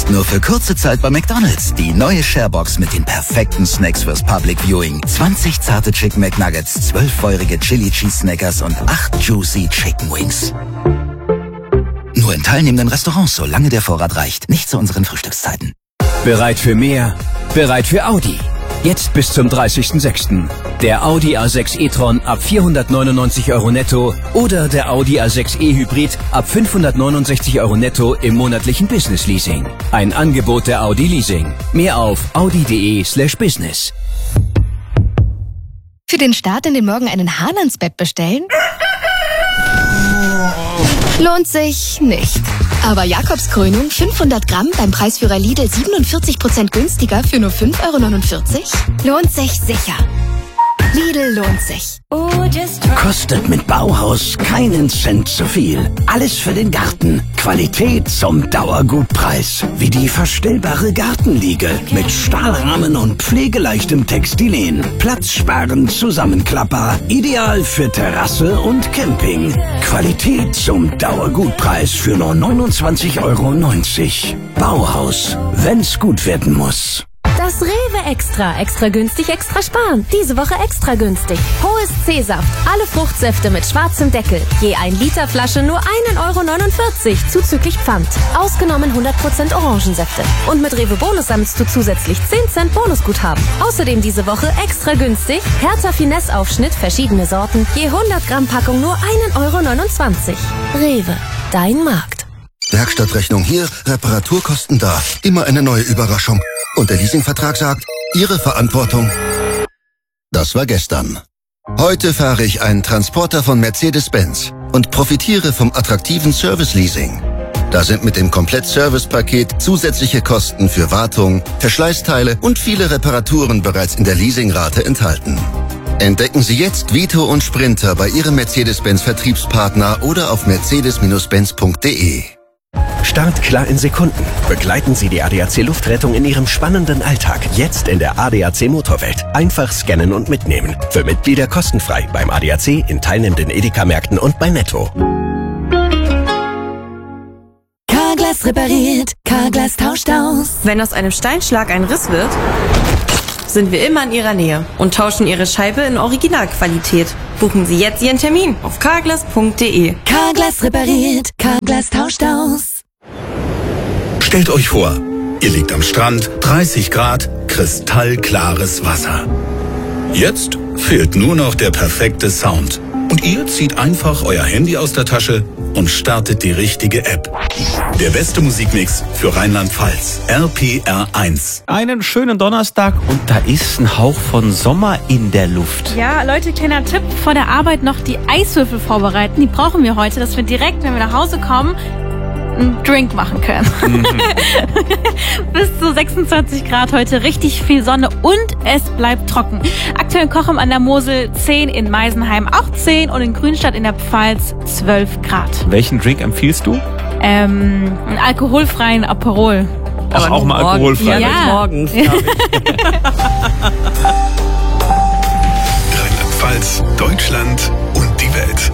Jetzt nur für kurze Zeit bei McDonald's. Die neue Sharebox mit den perfekten Snacks fürs Public Viewing. 20 zarte Chicken McNuggets, 12 feurige Chili Cheese Snackers und 8 juicy Chicken Wings. Nur in teilnehmenden Restaurants, solange der Vorrat reicht. Nicht zu unseren Frühstückszeiten. Bereit für mehr? Bereit für Audi. Jetzt bis zum 30.06. Der Audi A6 e-tron ab 499 € netto oder der Audi A6 e-Hybrid ab 569 € netto im monatlichen Business Leasing. Ein Angebot der Audi Leasing. Mehr auf audi.de/business. Für den Start in den Morgen einen Haalands-Bett bestellen? Lohnt sich nicht. Aber Jakobskrönung 500 Gramm beim Preisführer Lidl 47% günstiger für nur 5,49 € lohnt sich sicher. Lidl lohnt sich. Kostet mit Bauhaus keinen Cent zu viel. Alles für den Garten. Qualität zum Dauergutpreis. Wie die verstellbare Gartenliege mit Stahlrahmen und pflegeleichtem Textilen. Platzsparend zusammenklappbar. Ideal für Terrasse und Camping. Qualität zum Dauergutpreis für nur 29,90 €. Bauhaus, wenn's gut werden muss. Das Rewe Extra. Extra günstig, extra sparen. Diese Woche extra günstig. Hohes C-Saft. Alle Fruchtsäfte mit schwarzem Deckel. Je 1 Liter Flasche nur 1,49 € zuzüglich Pfand. Ausgenommen 100% Orangensäfte. Und mit Rewe Bonus sammelst du zusätzlich 10 Cent Bonusguthaben. Außerdem diese Woche extra günstig. Hertha Finesse Aufschnitt, verschiedene Sorten. Je 100 Gramm Packung nur 1,29 €. Rewe. Dein Markt. Werkstattrechnung hier, Reparaturkosten da. Immer eine neue Überraschung. Und der Leasingvertrag sagt, Ihre Verantwortung. Das war gestern. Heute fahre ich einen Transporter von Mercedes-Benz und profitiere vom attraktiven Service-Leasing. Da sind mit dem Komplett-Service-Paket zusätzliche Kosten für Wartung, Verschleißteile und viele Reparaturen bereits in der Leasingrate enthalten. Entdecken Sie jetzt Vito und Sprinter bei Ihrem Mercedes-Benz-Vertriebspartner oder auf mercedes-benz.de. Start klar in Sekunden. Begleiten Sie die ADAC Luftrettung in Ihrem spannenden Alltag. Jetzt in der ADAC Motorwelt. Einfach scannen und mitnehmen. Für Mitglieder kostenfrei beim ADAC, in teilnehmenden Edeka-Märkten und bei Netto. Carglass repariert, Carglass tauscht aus. Wenn aus einem Steinschlag ein Riss wird, sind wir immer in Ihrer Nähe und tauschen Ihre Scheibe in Originalqualität. Buchen Sie jetzt Ihren Termin auf carglass.de. Carglass repariert, Carglass tauscht aus. Stellt euch vor, ihr liegt am Strand, 30 Grad, kristallklares Wasser. Jetzt fehlt nur noch der perfekte Sound. Und ihr zieht einfach euer Handy aus der Tasche und startet die richtige App. Der beste Musikmix für Rheinland-Pfalz. RPR1. Einen schönen Donnerstag und da ist ein Hauch von Sommer in der Luft. Ja, Leute, kleiner Tipp, vor der Arbeit noch die Eiswürfel vorbereiten. Die brauchen wir heute, dass wir direkt, wenn wir nach Hause kommen, einen Drink machen können. Bis zu 26 Grad heute, richtig viel Sonne und es bleibt trocken. Aktuell in Cochem an der Mosel 10, in Meisenheim auch 10 und in Grünstadt in der Pfalz 12 Grad. Welchen Drink empfiehlst du? Einen alkoholfreien Aperol. Aber auch mal alkoholfrei. Ja. Morgens, Ja. Rheinland-Pfalz, Deutschland und die Welt.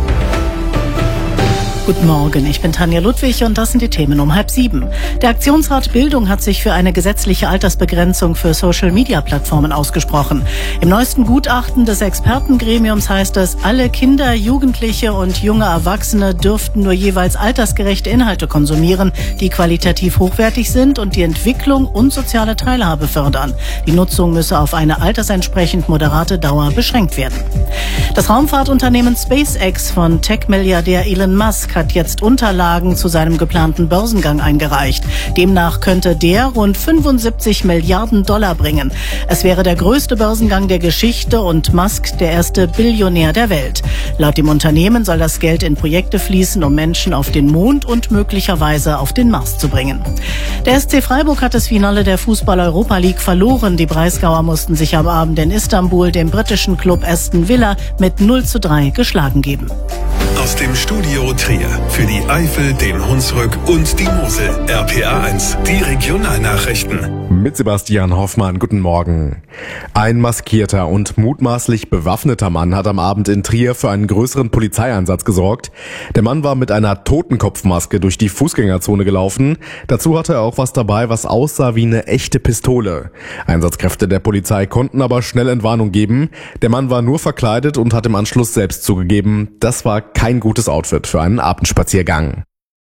Guten Morgen, ich bin Tanja Ludwig und das sind die Themen um 6:30. Der Aktionsrat Bildung hat sich für eine gesetzliche Altersbegrenzung für Social-Media-Plattformen ausgesprochen. Im neuesten Gutachten des Expertengremiums heißt es, alle Kinder, Jugendliche und junge Erwachsene dürften nur jeweils altersgerechte Inhalte konsumieren, die qualitativ hochwertig sind und die Entwicklung und soziale Teilhabe fördern. Die Nutzung müsse auf eine altersentsprechend moderate Dauer beschränkt werden. Das Raumfahrtunternehmen SpaceX von Tech-Milliardär Elon Musk hat jetzt Unterlagen zu seinem geplanten Börsengang eingereicht. Demnach könnte der rund 75 Milliarden $ bringen. Es wäre der größte Börsengang der Geschichte und Musk der erste Billionär der Welt. Laut dem Unternehmen soll das Geld in Projekte fließen, um Menschen auf den Mond und möglicherweise auf den Mars zu bringen. Der SC Freiburg hat das Finale der Fußball-Europa League verloren. Die Breisgauer mussten sich am Abend in Istanbul dem britischen Club Aston Villa mit 0:3 geschlagen geben. Aus dem Studio Trier für die Eifel, den Hunsrück und die Mosel. RPA 1, die Regionalnachrichten. Mit Sebastian Hoffmann, guten Morgen. Ein maskierter und mutmaßlich bewaffneter Mann hat am Abend in Trier für einen größeren Polizeieinsatz gesorgt. Der Mann war mit einer Totenkopfmaske durch die Fußgängerzone gelaufen. Dazu hatte er auch was dabei, was aussah wie eine echte Pistole. Einsatzkräfte der Polizei konnten aber schnell Entwarnung geben. Der Mann war nur verkleidet und hat im Anschluss selbst zugegeben, das war kein gutes Outfit für einen Abendspaziergang.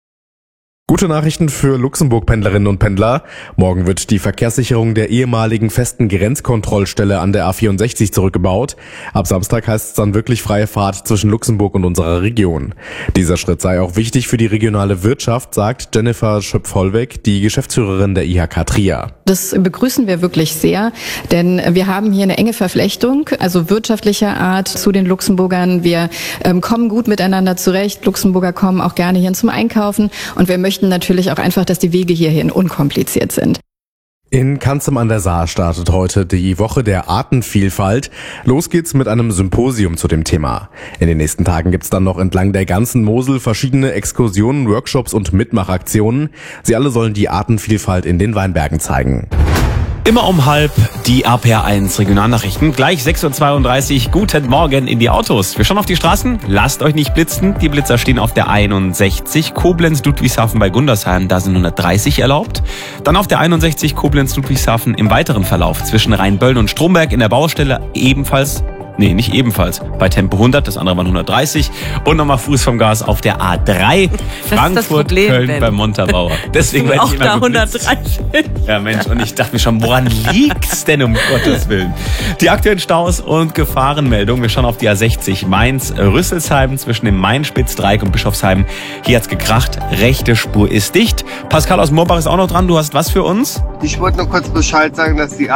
Gute Nachrichten für Luxemburg-Pendlerinnen und Pendler. Morgen wird die Verkehrssicherung der ehemaligen festen Grenzkontrollstelle an der A64 zurückgebaut. Ab Samstag heißt es dann wirklich freie Fahrt zwischen Luxemburg und unserer Region. Dieser Schritt sei auch wichtig für die regionale Wirtschaft, sagt Jennifer Schöpf-Hollweg, die Geschäftsführerin der IHK Trier. Das begrüßen wir wirklich sehr, denn wir haben hier eine enge Verflechtung, also wirtschaftlicher Art zu den Luxemburgern. Wir kommen gut miteinander zurecht. Luxemburger kommen auch gerne hierhin zum Einkaufen und wir möchten natürlich auch einfach, dass die Wege hierhin unkompliziert sind. In Canzem an der Saar startet heute die Woche der Artenvielfalt. Los geht's mit einem Symposium zu dem Thema. In den nächsten Tagen gibt's dann noch entlang der ganzen Mosel verschiedene Exkursionen, Workshops und Mitmachaktionen. Sie alle sollen die Artenvielfalt in den Weinbergen zeigen. Immer um 12:30 die RPA 1 Regionalnachrichten. Gleich 6:32 Uhr. Guten Morgen in die Autos. Wir schauen auf die Straßen. Lasst euch nicht blitzen. Die Blitzer stehen auf der 61. Koblenz-Ludwigshafen bei Gundersheim. Da sind 130 erlaubt. Dann auf der 61 Koblenz-Ludwigshafen im weiteren Verlauf zwischen Rheinböllen und Stromberg in der Baustelle ebenfalls. Nee, nicht ebenfalls. Bei Tempo 100, das andere waren 130. Und nochmal Fuß vom Gas auf der A3. Frankfurt, Köln bei Montabaur. Deswegen werde ich immer da 130. Ja Mensch, und ich dachte mir schon, woran liegt's denn um Gottes Willen? Die aktuellen Staus und Gefahrenmeldungen. Wir schauen auf die A60 Mainz-Rüsselsheim zwischen dem Main-Spitz-Dreieck und Bischofsheim. Hier hat's gekracht. Rechte Spur ist dicht. Pascal aus Moorbach ist auch noch dran. Du hast was für uns? Ich wollte nur kurz Bescheid sagen, dass die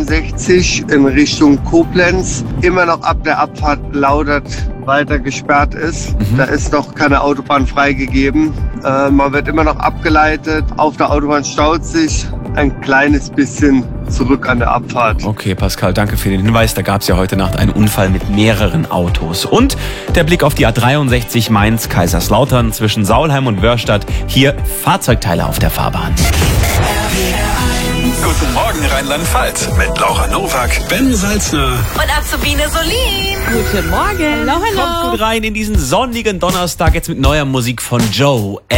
A61 in Richtung Koblenz immer noch ab der Abfahrt Laudert weiter gesperrt ist. Da ist noch keine Autobahn freigegeben. Man wird immer noch abgeleitet. Auf der Autobahn staut sich ein kleines bisschen zurück an der Abfahrt. Okay, Pascal, danke für den Hinweis. Da gab es ja heute Nacht einen Unfall mit mehreren Autos. Und der Blick auf die A63 Mainz-Kaiserslautern zwischen Saulheim und Wörstadt. Hier Fahrzeugteile auf der Fahrbahn. Guten Morgen Rheinland-Pfalz mit Laura Nowak, Ben Salzner und Azubine Solin. Guten Morgen. Hallo, hallo. Kommt gut rein in diesen sonnigen Donnerstag jetzt mit neuer Musik von Joe.